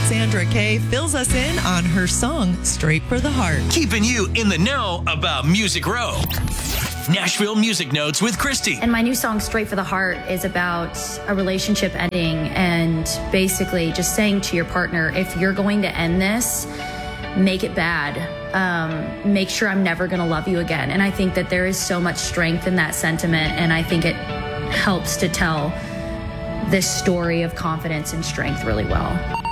Sandra Kay fills us in on her song, Straight for the Heart. Keeping you in the know about Music Row. Nashville Music Notes with Christy. And my new song, Straight for the Heart, is about a relationship ending and basically just saying to your partner, if you're going to end this, make it bad. Make sure I'm never going to love you again. And I think that there is so much strength in that sentiment, and I think it helps to tell this story of confidence and strength really well.